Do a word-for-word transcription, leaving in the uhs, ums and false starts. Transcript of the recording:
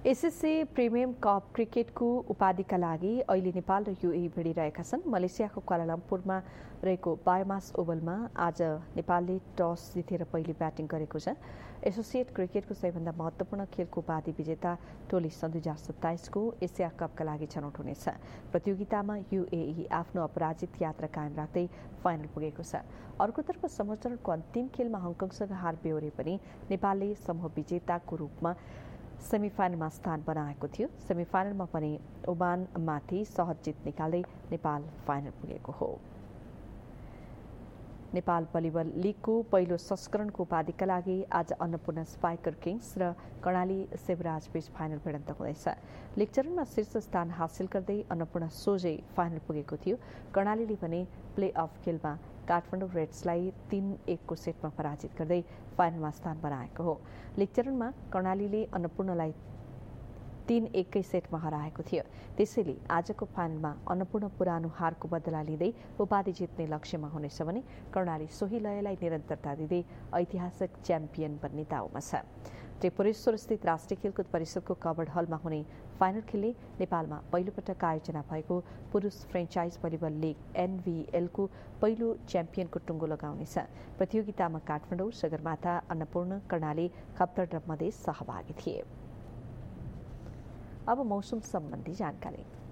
SSC premium cup क्रिकेटको उपाधिका लागि अहिले नेपाल र युएई भिडिरहेका छन्। मलेसियाको क्वालालम्पुरमा रहेको बायोमास ओभलमा आज नेपालले टस जितेर पहिले ब्याटिङ गरेको छ। एसोसिएट क्रिकेटको सबैभन्दा महत्त्वपूर्ण खेलको उपाधि विजेता टोली सन् दुई हजार सत्ताइसको एसिया कपका लागि छनौट हुनेछ। प्रतियोगितामा युएई आफ्नो अपराजित यात्रा कायम राख्दै फाइनल पुगेको छ। अर्कोतर्फ समूहचरणको अन्तिम खेलमा हङकङसँग हार बेहोरे पनि नेपालले समूह विजेताको रूपमा सेमिफाइनलमा स्थान बनाएको थियो। सेमिफाइनलमा पनि ओमानमाथि सहज जित निकाल्दै नेपाल फाइनल पुगेको हो। नेपाल भलिबल लिगको पहिलो संस्करणको उपाधिका लागि आज अन्नपूर्ण स्पाइकर किङ्स र कर्णाली सेवराज बीच फाइनल भिडन्त हुँदैछ। लिग चरणमा शीर्ष स्थान हासिल गर्दै अन्नपूर्ण सोझै फाइनल पुगेको थियो। कर्णालीले भने प्ले अफ खेलमा काठमाडौँ रेड्सलाई तीन एकको सेटमा पराजित गर्दै फाइनलमा स्थान बनाएको हो। लिग चरणमा कर्णालीले अन्नपूर्णलाई तीन एककै सेटमा हराएको थियो। त्यसैले आजको फाइनलमा अन्नपूर्ण पुरानो हारको बदला लिँदै उपाधि जित्ने लक्ष्यमा हुनेछ भने कर्णाली सोही लयलाई निरन्तरता दिँदै ऐतिहासिक च्याम्पियन बन्ने दाउमा छ। त्रिपुरेश्वर स्थित राष्ट्रिय खेलकुद परिषदको कभर्ड हलमा हुने फाइनल खेलले नेपालमा पहिलोपटक आयोजना भएको पुरुष फ्रेन्चाइज भलिबल लिग एनभीएलको पहिलो च्याम्पियनको टुङ्गो लगाउनेछ। प्रतियोगितामा काठमाडौँ, सगरमाथा, अन्नपूर्ण, कर्णाली, खप्तर र मधेस सहभागी थिए। अब मौसम सम्बन्धी जानकारी।